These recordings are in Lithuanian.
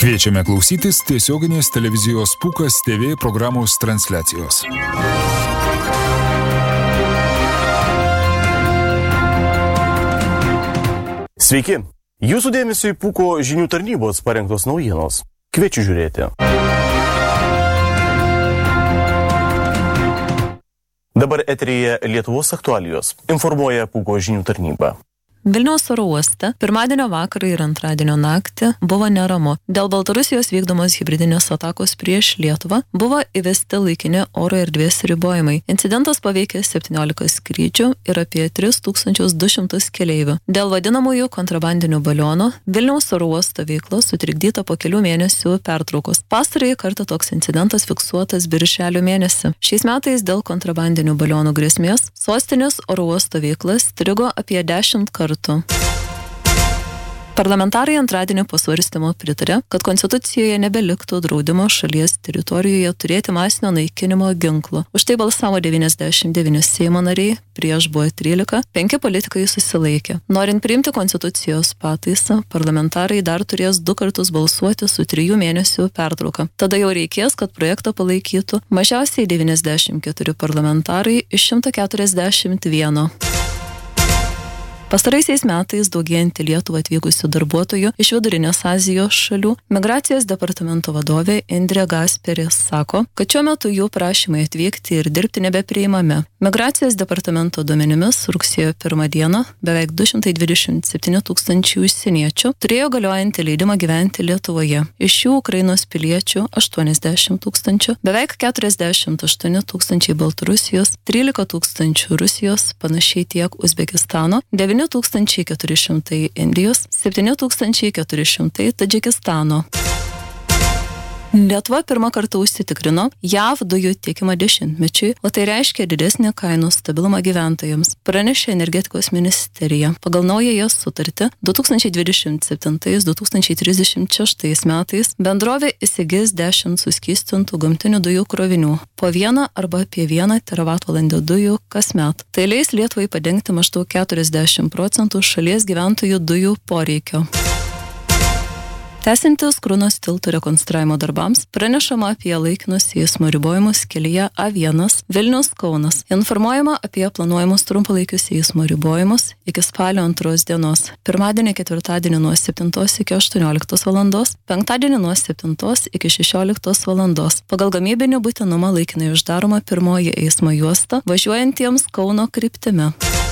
Kviečiame klausytis tiesioginės televizijos Pūkas TV programos transliacijos. Sveiki! Jūsų dėmesio į Pūko žinių tarnybos parengtos naujienos. Kviečiu žiūrėti. Dabar eteryje Lietuvos aktualijos. Informuoja Pūko žinių tarnyba. Vilniaus oro uoste pirmadienio vakarą ir antradienio naktį buvo neramu. Dėl Baltarusijos vykdomos hibridinės atakos prieš Lietuvą buvo įvesti laikini oro erdvės ribojimai. Incidentas paveikė 17 skrydžių ir apie 3200 keleivių. Dėl vadinamųjų kontrabandinių balionų Vilniaus oro uosto veikla sutrikdyta po kelių mėnesių pertraukos. Pastarąjį kartą toks incidentas fiksuotas birželio mėnesį. Šiais metais dėl kontrabandinių balionų grėsmės sostinės oro uosto veikla strigo apie 10 kartų. Parlamentarai antradienio pasvarstymo pritarė, kad Konstitucijoje nebeliktų draudimo šalies teritorijoje turėti masinio naikinimo ginklų. Už tai balsavo 99 Seimo nariai, prieš buvo 13, 5 politikai susilaikė. Norint priimti Konstitucijos pataisą, parlamentarai dar turės 2 kartus balsuoti su 3 mėnesių pertrauka. Tada jau reikės, kad projektą palaikytų mažiausiai 94 parlamentarai iš 141. Pastaraisiais metais daugėjant į Lietuvą atvykusių darbuotojų iš Vidurinės Azijos šalių, migracijos departamento vadovė Indrė Gasperė sako, kad šiuo metu jų prašymai atvykti ir dirbti nebepriimami. Migracijos departamento duomenimis rugsėjo 1 dieną beveik 227 tūkstančių užsieniečių turėjo galiojantį leidimą gyventi Lietuvoje. Iš jų Ukrainos piliečių 80 tūkstančių, beveik 48 tūkstančiai Baltarusijos, 13 tūkstančių Rusijos, panašiai tiek Uzbekistano, 9400 Indijos, 7400 Tadžikistano. Lietuva pirmą kartą užsitikrino JAV dujų tiekimą 10-mečiui, o tai reiškia didesnį kainų stabilumą gyventojams, pranešė energetikos ministerija. Pagal naująją sutartį 2027-2036 metais bendrovė įsigis 10 suskystintų gamtinių dujų krovinių, po 1 arba apie 1 teravatvalandę dujų kasmet. Tai leis Lietuvai padengti maždaug 40% šalies gyventojų dujų poreikio. Tęsiantis Krunos tilto rekonstravimo darbams, pranešama apie laikinus eismo ribojimus kelyje A1 Vilnius-Kaunas. Informuojama apie planuojamus trumpalaikius eismo ribojimus iki spalio 2 dienos. Pirmadienį, ketvirtadienį nuo 7 iki 18 valandos, penktadienį nuo 7 iki 16 valandos. Pagal gamybinį būtinumą laikinai uždaroma pirmoji eismo juosta važiuojantiems Kauno kryptimi.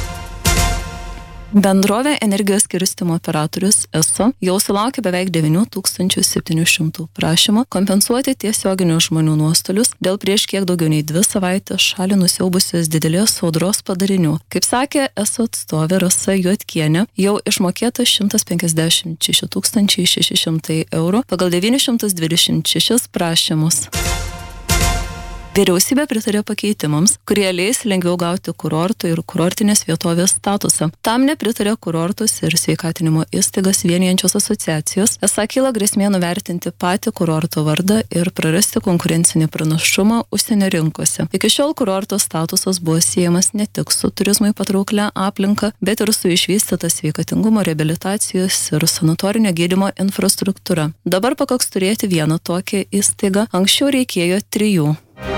Bendrovė energijos skirstymo operatorius ESO jau sulaukė beveik 9700 prašymų kompensuoti tiesioginių žmonių nuostolius dėl prieš kiek daugiau nei 2 savaitės šalį nusiaubusios didelės audros padarinių. Kaip sakė ESO atstovė Rasa Juodkienė, jau išmokėta 156 600 eurų pagal 926 prašymus. Vyriausybė pritarė pakeitimams, kurie leis lengviau gauti kurortų ir kurortinės vietovės statusą. Tam nepritarė kurortus ir sveikatinimo įstaigas vienijančios asociacijos, esą kyla grėsmė nuvertinti patį kurorto vardą ir prarasti konkurencinį pranašumą užsienio rinkose. Iki šiol kurorto statusas buvo siejamas ne tik su turizmui patrauklia aplinka, bet ir su išvystyta sveikatingumo, reabilitacijos ir sanatorinio gydymo infrastruktūra. Dabar pakaks turėti vieną tokią įstaigą, anksčiau reikėjo 3.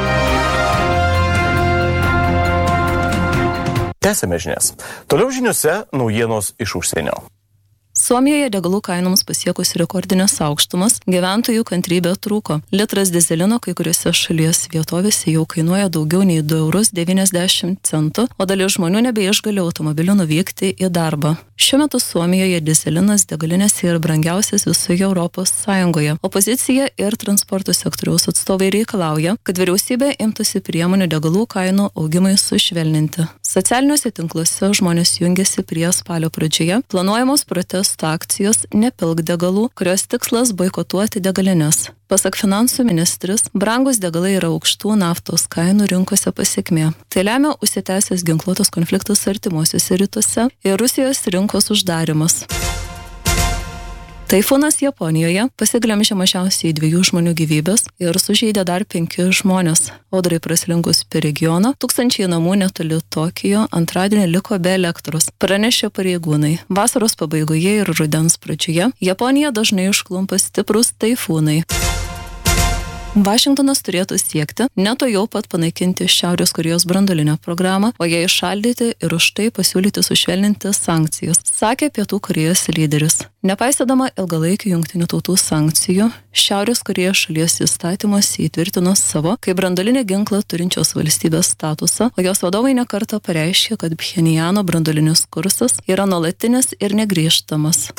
Tęsime žinias. Toliau žiniuose naujienos iš užsienio. Suomijoje degalų kainoms pasiekus rekordinės aukštumas, gyventojų kantrybė trūko. Litras dizelino kai kuriuose šalies vietovėse jau kainuoja daugiau nei 2,90 €, o dalis žmonių nebeišgali automobiliu nuvykti į darbą. Šiuo metu Suomijoje dizelinas degalinėse yra brangiausias visoje Europos Sąjungoje. Opozicija ir transporto sektoriaus atstovai reikalauja, kad vyriausybė imtųsi priemonių degalų kainų augimui sušvelninti. Socialiniuose tinkluose žmonės jungiasi prie spalio pradžioje planuojamos protestų akcijos Nepilk degalų, kurios tikslas boikotuoti degalines. Pasak finansų ministrės, brangus degalai yra aukštų naftos kainų rinkose pasekmė. Tai lemia užsitęsęs ginkluotas konfliktas artimuosiuose rytuose ir Rusijos rinkos uždarimas. Taifūnas Japonijoje pasiglemžė mažiausiai 2 žmonių gyvybės ir sužeidė dar 5 žmonės. Audrai praslinkus per regioną, tūkstančiai namų netoli Tokijo antradienį liko be elektros, pranešė pareigūnai. Vasaros pabaigoje ir rudens pradžioje Japoniją dažnai užklumpa stiprūs taifūnai. Vašingtonas turėtų siekti netuojau pat panaikinti Šiaurės Korėjos branduolinę programą, o ją įšaldyti ir už tai pasiūlyti sušvelninti sankcijas, sakė Pietų Korėjos lyderis. Nepaisydama ilgalaikių jungtinių tautų sankcijų, Šiaurės Korėjos šalies įstatymas įtvirtino savo kaip branduolinį ginklą turinčios valstybės statusą, o jos vadovai nekartą pareiškė, kad Pchenjano branduolinis kursas yra nuolatinis ir negrįžtamas.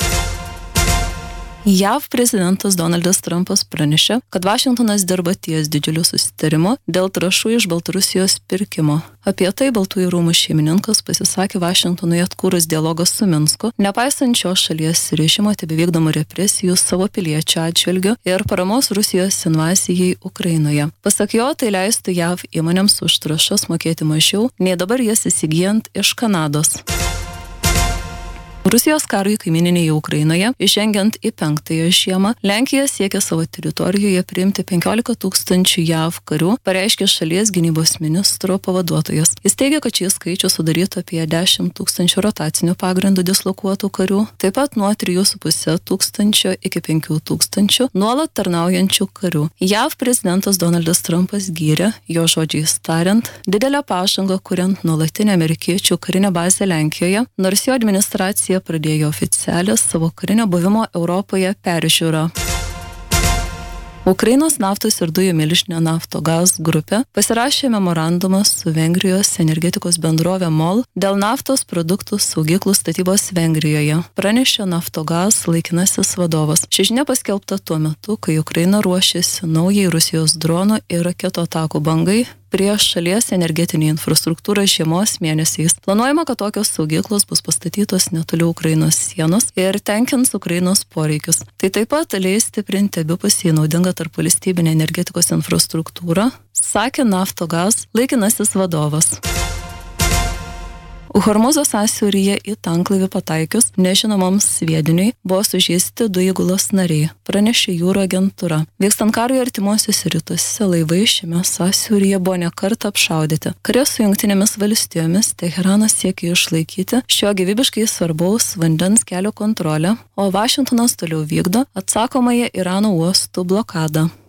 JAV prezidentas Donaldas Trumpas pranešė, kad Vašingtonas dirba ties didžiuliu susitarimu dėl trąšų iš Baltarusijos pirkimo. Apie tai Baltųjų rūmų šeimininkas pasisakė Vašingtonui atkūrus dialogą su Minsku, nepaisant šios šalies režimo tebevykdomų represijų savo piliečių atžvilgiu ir paramos Rusijos invazijai Ukrainoje. Pasak jo, tai leistų JAV įmonėms už trąšas mokėti mažiau, nei dabar jas įsigijant iš Kanados. Rusijos karui kaimininėje Ukrainoje, įžengiant į 5-ąją žiemą, Lenkija siekia savo teritorijoje priimti 15 000 JAV karių, pareiškė šalies gynybos ministro pavaduotojas. Jis teigia, kad šį skaičių sudarytų apie 10 000 rotacinių pagrindų dislokuotų karių, taip pat nuo 3,5 tūkstančio iki 5 000 nuolat tarnaujančių karių. JAV prezidentas Donaldas Trumpas gyrė, jo žodžiais tariant, didelę pažangą kuriant nuolatinę amerikiečių karinę bazę Lenkijoje, nors jo administracija pradėjo oficialią savo karinio buvimo Europoje peržiūrą. Ukrainos naftos ir dujų milžinė Naftogaz grupė pasirašė memorandumą su Vengrijos energetikos bendrovė MOL dėl naftos produktų saugyklų statybos Vengrijoje, pranešė Naftogaz laikinasis vadovas. Ši žinia paskelbta tuo metu, kai Ukraina ruošėsi naujai Rusijos dronų ir raketų atakų bangai prieš šalies energetinį infrastruktūrą žiemos mėnesiais. Planuojama, kad tokios saugyklos bus pastatytos netoli Ukrainos sienos ir tenkins Ukrainos poreikius. Tai taip pat leis stiprinti abipusį naudingą tarpvalstybinę energetikos infrastruktūrą, sakė Naftogaz laikinasis vadovas. Hormūzo sąsiauryje į tanklaivį pataikius nežinomam sviediniui buvo sužeisti 2 įgulos nariai, pranešė jūrų agentūra. Vykstant karui artimuosiuose rytuose laivai šiame sąsiauryje buvo nekartą apšaudyti. Kare su Jungtinėmis valstijomis Teheranas siekia išlaikyti šio gyvybiškai svarbaus vandens kelio kontrolę, o Vašingtonas toliau vykdo atsakomąją Irano uostų blokadą.